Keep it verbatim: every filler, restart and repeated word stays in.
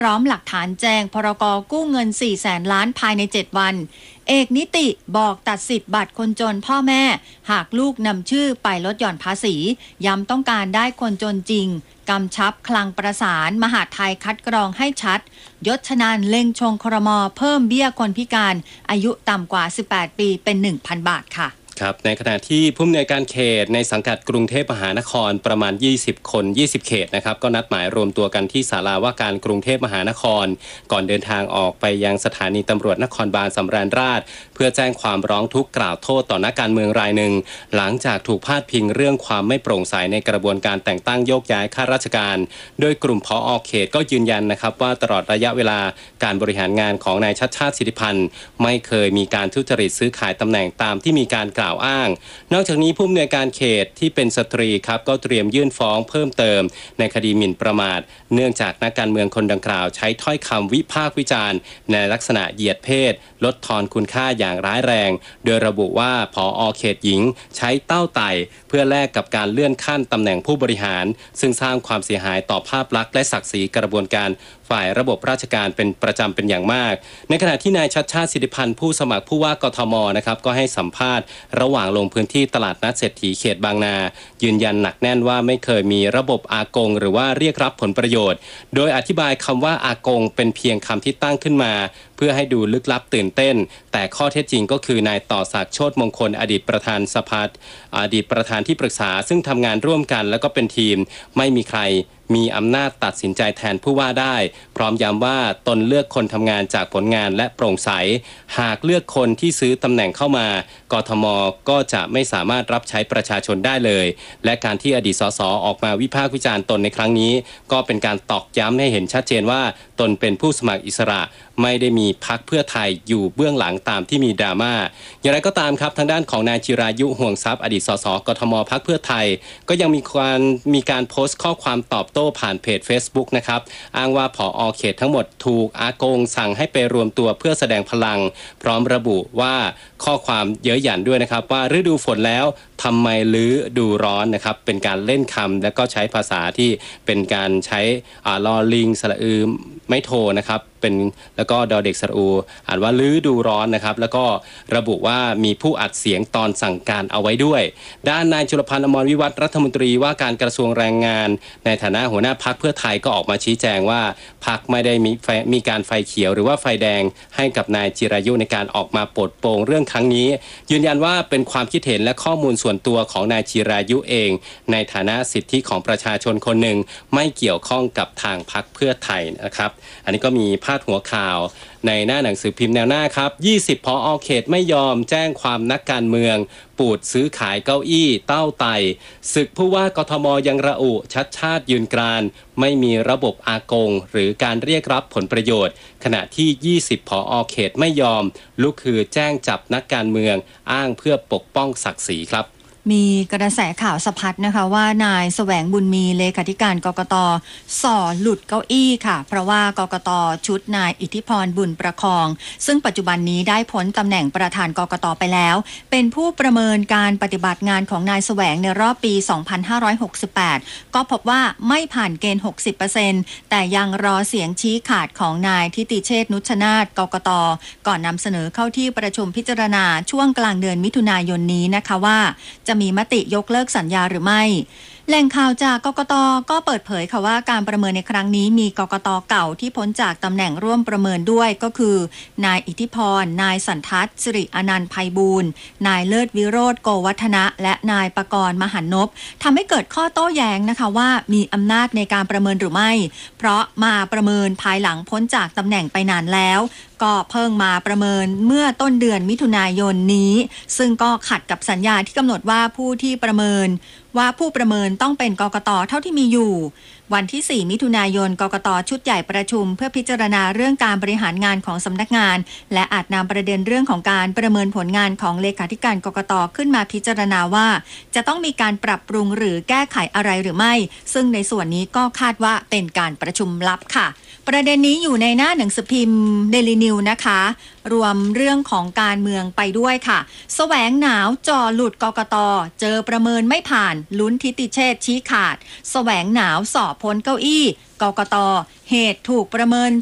พร้อมหลักฐานแจ้งพรกกู้เงินสี่แสนล้านภายในเจ็ดวันเอกนิติบอกตัดสิทธิ์บัตรคนจนพ่อแม่หากลูกนำชื่อไปลดหย่อนภาษีย้ำต้องการได้คนจนจริงกำชับคลังประสานมหาดไทยคัดกรองให้ชัดยศชนานเล็งชงครม.เพิ่มเบี้ยคนพิการอายุต่ำกว่าสิบแปดปีเป็น หนึ่งพัน บาทค่ะครับในขณะที่ผู้อำนวยการเขตในสังกัดกรุงเทพมหานครประมาณยี่สิบคนยี่สิบเขตนะครับก็นัดหมายรวมตัวกันที่ศาลาว่าการกรุงเทพมหานครก่อนเดินทางออกไปยังสถานีตำรวจนครบาลสำราญราษฎร์เพื่อแจ้งความร้องทุกข์กล่าวโทษต่อนักการเมืองรายหนึ่งหลังจากถูกพาดพิงเรื่องความไม่โปร่งใสในกระบวนการแต่งตั้งโยกย้ายข้าราชการโดยกลุ่มผอ.เขตก็ยืนยันนะครับว่าตลอดระยะเวลาการบริหารงานของนายชัชชาติสิทธิพันธ์ไม่เคยมีการทุจริตซื้อขายตำแหน่งตามที่มีการกล่าวอ้างนอกจากนี้ผู้อำนวยการเขตที่เป็นสตรีครับก็เตรียมยื่นฟ้องเพิ่มเติมในคดีหมิ่นประมาทเนื่องจากนักการเมืองคนดังกล่าวใช้ถ้อยคำวิพากษ์วิจารณ์ในลักษณะเหยียดเพศลดทอนคุณค่าอย่างร้ายแรงโดยระบุว่าผอ.เขตหญิงใช้เต้าไต่เพื่อแลกกับการเลื่อนขั้นตำแหน่งผู้บริหารซึ่งสร้างความเสียหายต่อภาพลักษณ์และศักดิ์ศรีกระบวนการฝ่ายระบบราชการเป็นประจำเป็นอย่างมากในขณะที่นายชัชชาติสิทธิพันธ์ผู้สมัครผู้ว่ากทมนะครับก็ให้สัมภาษณ์ระหว่างลงพื้นที่ตลาดนัดเศรษฐีเขตบางนายืนยันหนักแน่นว่าไม่เคยมีระบบอากงหรือว่าเรียกรับผลประโยชน์โดยอธิบายคำว่าอากงเป็นเพียงคำที่ตั้งขึ้นมาเพื่อให้ดูลึกลับตื่นเต้นแต่ข้อเท็จจริงก็คือนายต่อศักดิ์โชติมงคลอดีตประธานสภาอดีตประธานที่ปรึกษาซึ่งทำงานร่วมกันแล้วก็เป็นทีมไม่มีใครมีอำนาจตัดสินใจแทนผู้ว่าได้พร้อมย้ำว่าตนเลือกคนทำงานจากผลงานและโปร่งใสหากเลือกคนที่ซื้อตำแหน่งเข้ามากทม.ก็จะไม่สามารถรับใช้ประชาชนได้เลยและการที่อดีตสสออกมาวิพากษ์วิจารณ์ตนในครั้งนี้ก็เป็นการตอกย้ำให้เห็นชัดเจนว่าตนเป็นผู้สมัครอิสระไม่ได้มีพรรคเพื่อไทยอยู่เบื้องหลังตามที่มีดราม่าอย่างไรก็ตามครับทางด้านของนายจิรายุห่วงทรัพย์อดีตสสกทมพรรคเพื่อไทยก็ยังมีการมีการโพสต์ข้อความตอบโต้ผ่านเพจ Facebook นะครับอ้างว่าผอ.เขตทั้งหมดถูกอากงสั่งให้ไปรวมตัวเพื่อแสดงพลังพร้อมระบุว่าข้อความเย้ยหยันด้วยนะครับว่าฤดูฝนแล้วทำไมลื้อดูร้อนนะครับเป็นการเล่นคำและก็ใช้ภาษาที่เป็นการใช้อ่าลอลิงสระอือไม่โทนะครับเป็นแล้วก็ดอเด็กสระอูอ่านว่าลื้อดูร้อนนะครับแล้วก็ระบุว่ามีผู้อัดเสียงตอนสั่งการเอาไว้ด้วยด้านนายจุลพันธ์อมรวิวัฒน์รัฐมนตรีว่าการกระทรวงแรงงานในฐานะหัวหน้าพรรคเพื่อไทยก็ออกมาชี้แจงว่าพรรคไม่ได้มีมีการไฟเขียวหรือว่าไฟแดงให้กับนายจิรายุในการออกมาปลดโปร่งเรื่องครั้งนี้ยืนยันว่าเป็นความคิดเห็นและข้อมูลส่วนตัวของนายจิรายุเองในฐานะสิทธิของประชาชนคนหนึ่งไม่เกี่ยวข้องกับทางพรรคเพื่อไทยนะครับอันนี้ก็มีพาดหัวข่าวในหน้าหนังสือพิมพ์แนวหน้าครับยี่สิบผอ.เขตไม่ยอมแจ้งความนักการเมืองปูดซื้อขายเก้าอี้เต้าไต่ศึกผู้ว่ากทม.ยังระอุชัดชาติยืนกรานไม่มีระบบอากงหรือการเรียกรับผลประโยชน์ขณะที่ยี่สิบผอ.เขตไม่ยอมลุกคือแจ้งจับนักการเมืองอ้างเพื่อปกป้องศักดิ์ศรีครับมีกระแสข่าวสะพัดนะคะว่านายแสวงบุญมีเลขาธิการกกต.ส่อหลุดเก้าอี้ค่ะเพราะว่ากกต.ชุดนายอิทธิพรบุญประคองซึ่งปัจจุบันนี้ได้พ้นตำแหน่งประธานกกต.ไปแล้วเป็นผู้ประเมินการปฏิบัติงานของนายแสวงในรอบปีสองพันห้าร้อยหกสิบแปดก็พบว่าไม่ผ่านเกณฑ์ หกสิบเปอร์เซ็นต์ แต่ยังรอเสียงชี้ขาดของนายทิติเชษฐ์นุชนาถกกต.ก่อนนำเสนอเข้าที่ประชุมพิจารณาช่วงกลางเดือนมิถุนายนนี้นะคะว่าจะมีมติยกเลิกสัญญาหรือไม่แหล่งข่าวจากกกต.ก็เปิดเผยค่ะว่าการประเมินในครั้งนี้มีกกต.เก่าที่พ้นจากตำแหน่งร่วมประเมินด้วยก็คือนายอิทธิพรนายสันทัศน์สิริอนันต์ไพบูลย์นายเลิศวิโรจน์โกวัฒนะและนายปกรณ์มหันนพทำให้เกิดข้อโต้แย้งนะคะว่ามีอำนาจในการประเมินหรือไม่เพราะมาประเมินภายหลังพ้นจากตำแหน่งไปนานแล้วก็เพิ่งมาประเมินเมื่อต้นเดือนมิถุนายนนี้ซึ่งก็ขัดกับสัญญาที่กำหนดว่าผู้ที่ประเมินว่าผู้ประเมินต้องเป็นกกต.เท่าที่มีอยู่วันที่สี่มิถุนายนกกต.ชุดใหญ่ประชุมเพื่อพิจารณาเรื่องการบริหารงานของสำนักงานและอาจนำประเด็นเรื่องของการประเมินผลงานของเลขาธิการกกต.ขึ้นมาพิจารณาว่าจะต้องมีการปรับปรุงหรือแก้ไขอะไรหรือไม่ซึ่งในส่วนนี้ก็คาดว่าเป็นการประชุมลับค่ะประเด็นนี้อยู่ในหน้าหนังสือพิมพ์เดลินิวนะคะ รวมเรื่องของการเมืองไปด้วยค่ะแสวงหนาวจ่อหลุดกกต.เจอประเมินไม่ผ่านลุ้นทิติเชษฐ์ชี้ขาดแสวงหนาวสอบพ้นเก้าอี้กกต.เหตุถูกประเมิน